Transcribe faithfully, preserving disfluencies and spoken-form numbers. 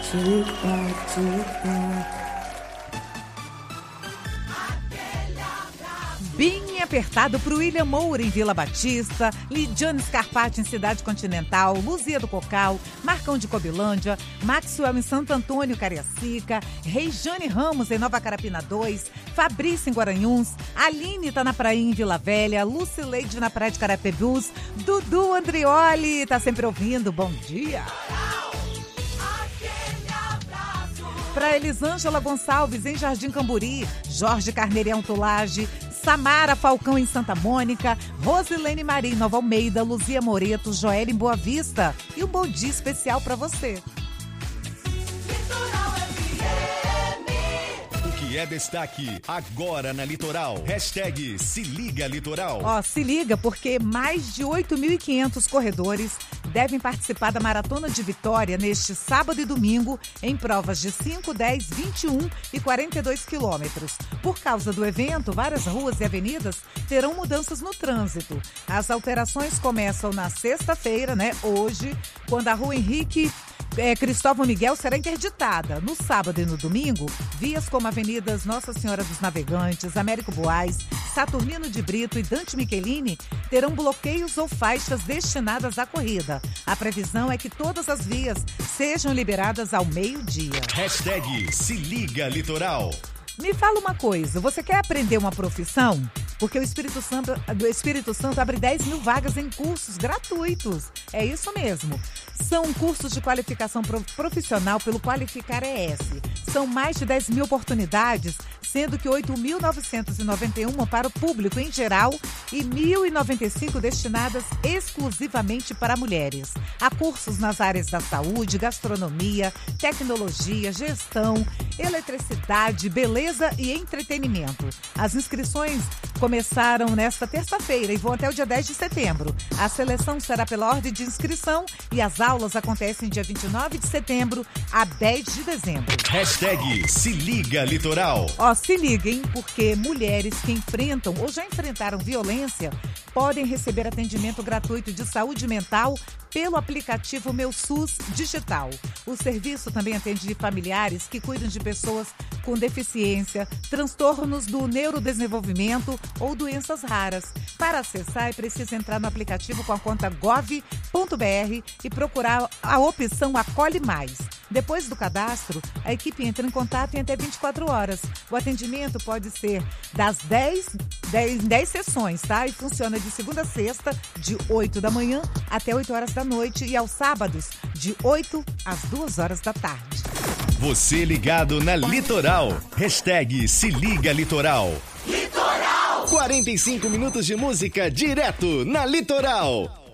tic-tac, tic-tac. Bem apertado para o William Moura em Vila Batista, Lidiane Scarpati em Cidade Continental, Luzia do Cocal, Marcão de Cobilândia, Maxwell em Santo Antônio, Cariacica, Reijane Ramos em Nova Carapina dois, Fabrício em Guaranhuns, Aline tá na Prainha em Vila Velha, Lucileide na Praia de Carapebus, Dudu Andrioli tá sempre ouvindo, bom dia! Para Elisângela Gonçalves em Jardim Camburi, Jorge Carneiro em Autolage, Samara Falcão em Santa Mônica, Rosilene Maria em Nova Almeida, Luzia Moreto, Joel em Boa Vista e um bom dia especial para você. Que é destaque agora na Litoral. Hashtag Se Liga Litoral. Ó, se liga porque mais de oito mil e quinhentos corredores devem participar da Maratona de Vitória neste sábado e domingo em provas de cinco, dez, vinte e um e quarenta e dois quilômetros. Por causa do evento, várias ruas e avenidas terão mudanças no trânsito. As alterações começam na sexta-feira, né, hoje, quando a rua Henrique É, Cristóvão Miguel será interditada. No sábado e no domingo, vias como avenidas Nossa Senhora dos Navegantes, Américo Boaz, Saturnino de Brito e Dante Michelini terão bloqueios ou faixas destinadas à corrida. A previsão é que todas as vias sejam liberadas ao meio-dia. Hashtag Se Liga Litoral. Me fala uma coisa, você quer aprender uma profissão? Porque o Espírito Santo, do Espírito Santo abre dez mil vagas em cursos gratuitos. É isso mesmo. São cursos de qualificação profissional pelo Qualificar E S. São mais de dez mil oportunidades, sendo que oito mil novecentos e noventa e uma para o público em geral e mil e noventa e cinco destinadas exclusivamente para mulheres. Há cursos nas áreas da saúde, gastronomia, tecnologia, gestão, eletricidade, beleza e entretenimento. As inscrições começaram nesta terça-feira e vão até o dia dez de setembro. A seleção será pela ordem de inscrição e as aulas acontecem dia vinte e nove de setembro a dez de dezembro. Hashtag Se Liga Litoral. Ó, se liguem, porque mulheres que enfrentam ou já enfrentaram violência podem receber atendimento gratuito de saúde mental pelo aplicativo Meu SUS Digital. O serviço também atende familiares que cuidam de pessoas com deficiência, transtornos do neurodesenvolvimento ou doenças raras. Para acessar, é preciso entrar no aplicativo com a conta gov ponto br e procurar a opção Acolhe Mais. Depois do cadastro, a equipe entra em contato em até vinte e quatro horas. O atendimento pode ser das dez, dez, dez sessões, tá? E funciona de segunda a sexta, de oito da manhã até oito horas da noite e aos sábados, de oito às duas horas da tarde. Você ligado na Litoral. Hashtag Se Liga Litoral. Litoral! quarenta e cinco minutos de música direto na Litoral.